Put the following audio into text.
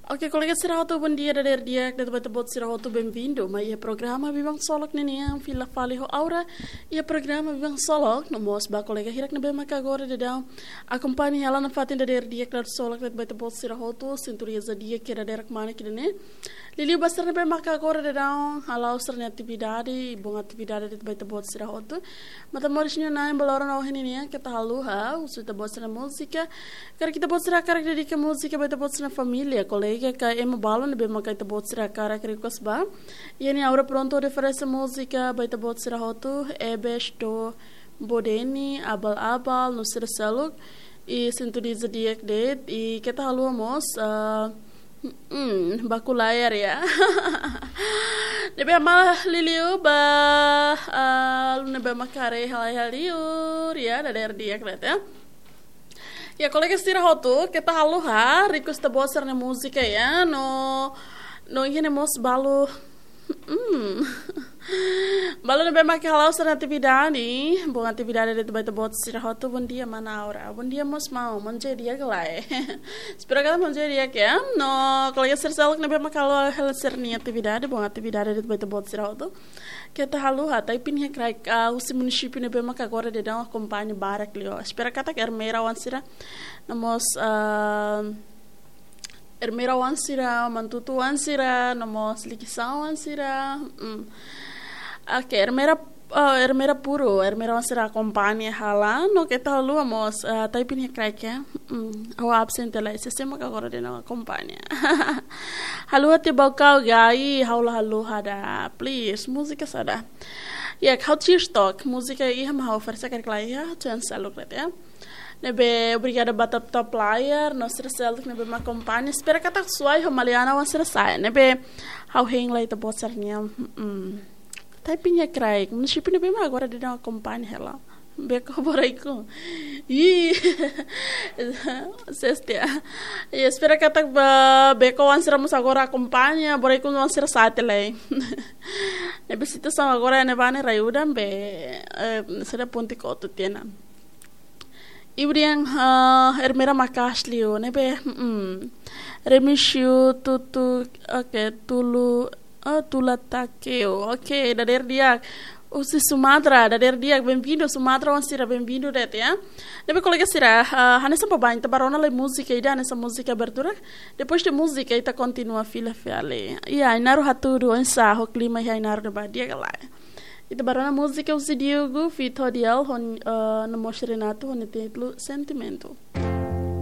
Ok, colega Sirahoto, bom dia, dader dia, que debat bot Sirahoto, bem-vindo. Mas é programa Bibang Solok nenia, fila fali ho aura, e programa Bibang Solok, no mos ba colega hirak na bema agora de dão. Acompanhe ela na fatin dader dia, que Solok que debat bot Sirahoto, cinturia za dia que dader mana que ne. Lili basar na bema agora de dão, ala usar na atividade, bom atividade de debat bot Sirahoto. Mata morisnya na embalora na ohenia, que tá haluha, usu ta bot na música, cara kita bot sira cara dedica música, beta bot na família, colega que é balo ne bema kaita bot sira cara krikos ba e ni aura pronto referência música baita bot sira hotu ebesto bodeni abal no sira saluk e senturi zodiac date e kita haluamos bakulayar ya nebe mal liliu ba nebe makare haliur ya dader dia ya. Ya colega Sirahoto, que tá haluha, rico está boa ser na música ya, no ini mos balo, balo na bem que halau ser na atividade, bom atividade de baita bot Sirahoto, bom dia mana aura, bom dia mos mau, manje dia gelai, espero que manje dia que no colega Sirahoto na bem que halau ser ni atividade, bom atividade de baita bot Sirahoto. Que tá haluha, tá ipinha crai o município ne bema que agora de dar uma companhia barak lio. Espera que tá ermeira wansira, namos ermeira wansira, mantutu wansira, namos likisan wansira. Okay, ermeira puro, ermeira wansira companhia hala, no que tá haluha mos, tá ipinha crai que o absente lá, sistema que agora de uma companhia. Haluha te balkau gai, haluha da, please, música sada. Ya, kau stock, música ia mau oferecer que lá ia, chance algo ya. Nebe obrigada batap top player, nós recebemos nebe uma companhia, espera que tá suai ho maliana wan sai, nebe hau heng lá ita botsarnya. Typing ya crai, município nebe agora de uma companhia lá. Beko boraiku. Sestia. E espera que tá beko wansiramos agora acompanha, boraiku wansir satellite. Nebe situação agora ne bane raiudan be será ponte coto tiena. Ibriang ermera makaslio nebe remishu tutu okay tulu tulatakeo. Okay, dader dia Usi Sumatra, dader dia, bem-vindo, Sumatra, wansira, bem-vindo, det, ya. Depois, colega Sira, hanessa pabanho, tabarona le música, ida nessa música abertura, depois de música, ita continua fila fiale. Ia, inaru haturu, ensaho, clima, ia, inaru de badia, galai. Ita barona música, usi diogo, fito dial, no mosh Renato, honete, sentimento.